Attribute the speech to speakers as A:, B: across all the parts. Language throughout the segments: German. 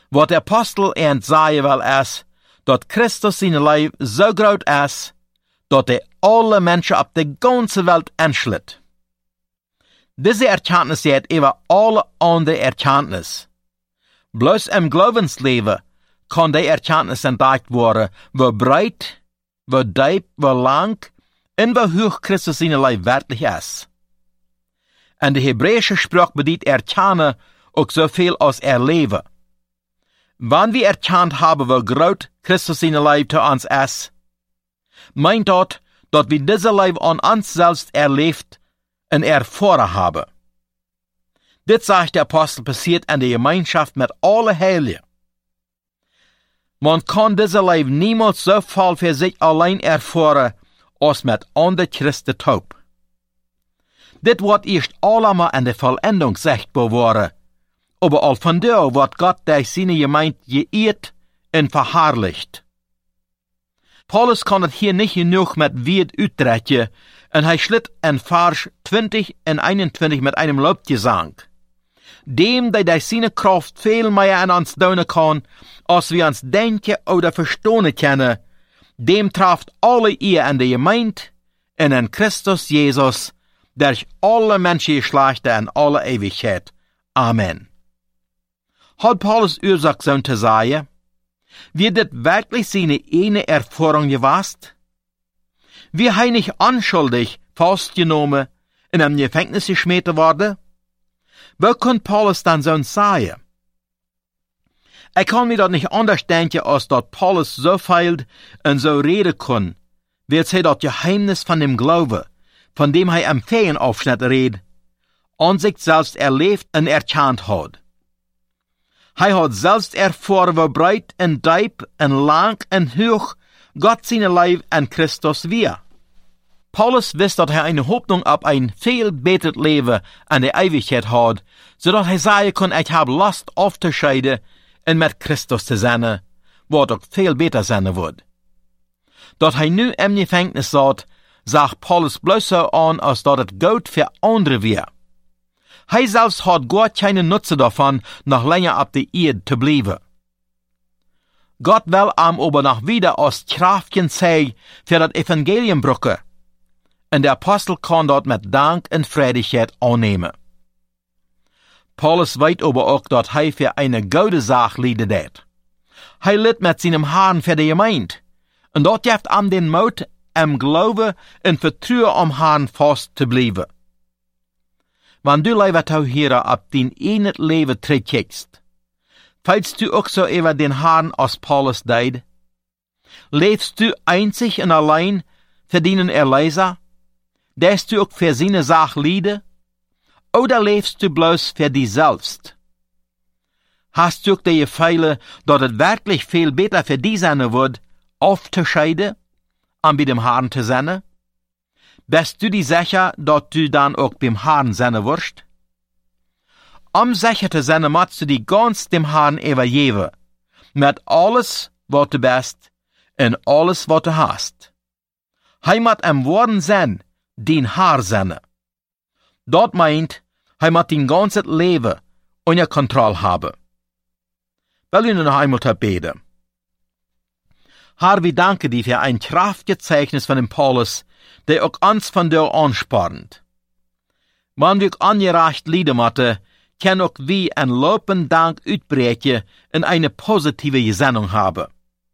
A: Wat de apostel eens zei wel is, dat Christus zijn leven zo groot is, dat hij alle mensen op de ganze Welt entschlitt. Diese Erkenntnis geht über alle andere Erkenntnis. Bloß im Glaubensleven kann die Erkenntnis entdeckt worden, wie breit, wie diep, wie lang und wie hoch Christus sein Leben wirklich ist. En de Hebräische Sprache bedient erkennen auch so viel als erleben. Wann wir erkannt haben, wie groß Christus sein Leben zu uns ist, meint dort, dass wir dieses Leben an uns selbst erlebt und erfahren haben. Dit sagt der Apostel passiert in der Gemeinschaft mit allen Heiligen. Man kann dieses Leben niemals so voll für sich allein erfahren, als mit anderen Christen taub. Dit wird erst allemal in der Vollendung sichtbar worden, aber all von da wird Gott durch seine Gemeinde geehrt und verherrlicht. Paulus kann es hier nicht genug mit Wert uitdrukken, und er schlitt in Vers 20 und 21 mit einem Lobgesang. Dem, der durch seine Kraft viel mehr an uns tun kann, als wir uns denken oder verstehen können, dem trifft alle ihr in der Gemeinde und in Christus Jesus, durch alle Menschengeschlechter in alle Ewigkeit. Amen. Hat Paulus Ursache so zu sagen? Wird das wirklich seine eine Erfahrung gewesen? Wir haben nicht anschuldig festgenommen in einem Gefängnis geschmissen worden? Wo kann Paulus dann so sagen? Ich kann mir das nicht anders denken, als dass Paulus so feilt und so reden kann, wird sie das Geheimnis von dem Glauben, von dem er im Ferienaufschnitt redet, an sich selbst erlebt und erkannt hat. Er hat selbst erfahren, wie breit und tief und lang und hoch Gott seine Leben in Christus wir. Paulus wusste, dass er eine Hoffnung auf ein viel besseres Leben an der Ewigkeit hat, sodass er sagen kann, ich habe Lust aufzuscheiden und mit Christus zu sein, was auch viel besser sein wird. Dass er nu im Gefängnis sagt Paulus bloß so an, als dass es gut für andere wäre. Er selbst hat gar keinen Nutzen davon, noch länger auf der Erde zu bleiben. Gott will ihm aber noch wieder als Kraftchen zeigen für das Evangelium brücken. Und der Apostel kann dort mit Dank und Freudigkeit annehmen. Paulus weiß aber auch, dass er für eine gute Sache leidet hat. Er litt mit seinem Herrn für die Gemeinde. Und dort gibt ihm den Mut, im Glauben und Vertrauen am Herrn fast zu bleiben. Wenn du lieber hier ab dein eigenes Leben zurückkickst, fällst du auch so über den Herrn als Paulus deed? Lebst du einzig und allein für deinen Erlöser? Darfst du auch für seine Sache leiden? Oder lebst du bloß für dich selbst? Hast du auch die Gefühle, dass es wirklich viel besser für dich sein wird, aufzuscheiden und bei dem Herrn zu sein? Bist du dir sicher, dass du dann auch beim Herrn sein wirst? Sicher zu sein, musst du dich ganz dem Herrn übergeben, mit alles, was du bist, und alles, was du hast. Er muss im wahren Sinn dein Herr sein. Dort meint, er muss dein ganzes Leben unter Kontrolle haben. Will ich noch einmal beten? Herr, wir danken dir für ein Kraftgezeichnis von dem Paulus, der auch uns von dir anspornt. Wenn wir angereicht Lieder machen, kann auch wir ein Lob und Dank uitbreken in eine positive Gesinnung haben.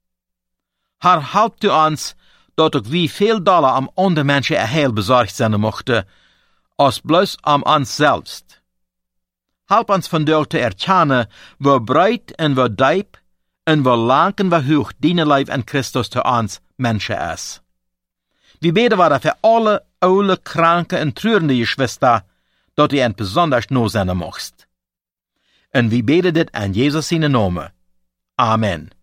A: Herr, help du uns, dass auch wir viel doller am anderen Menschen erhell besorgt sein mochten, als bloß am uns selbst. Help uns von dir zu erkennen, wie breit und wie diep und wie lang und wie hoch deine Leben in Christus zu uns Menschen ist. Wir beten weiter für alle alle kranke und trürende Geschwister, dass du ihnen besonders nur sein machst. Und wir beten das in Jesus seinen Namen. Amen.